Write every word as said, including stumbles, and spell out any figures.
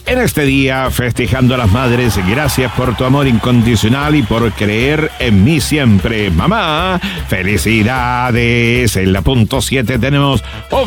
en este día, festejando a las madres, gracias por tu amor incondicional y por creer en mí siempre. Mamá, felicidades. En la punto siete tenemos